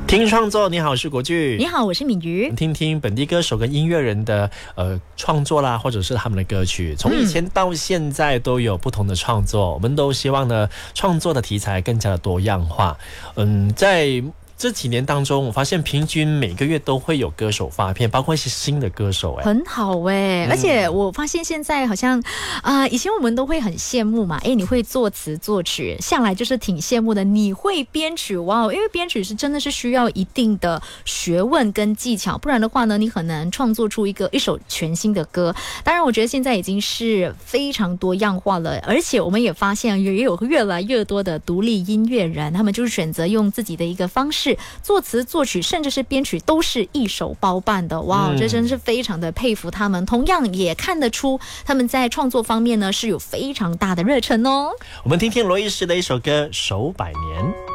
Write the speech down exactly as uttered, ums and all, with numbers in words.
听创作，你好，我是国巨。 你好，我是敏瑜。 听听本地歌手跟音乐人的呃创作啦，或者是他们的歌曲，从以前到现在都有不同的创作。嗯、我们都希望呢，创作的题材更加的多样化。嗯，在这几年当中，我发现平均每个月都会有歌手发片，包括一些新的歌手、欸， 很好哎、欸嗯。而且我发现现在好像啊、呃，以前我们都会很羡慕嘛，哎，你会作词作曲，向来就是挺羡慕的。你会编曲，哇，因为编曲是真的是需要一定的学问跟技巧，不然的话呢，你很难创作出一个一首全新的歌。当然，我觉得现在已经是非常多样化了，而且我们也发现也有越来越多的独立音乐人，他们就是选择用自己的一个方式。作词作曲甚至是编曲都是一手包办的，哇、嗯，这真是非常的佩服他们。同样也看得出他们在创作方面呢是有非常大的热忱哦。 我们听听罗艺师的一首歌《守百年》。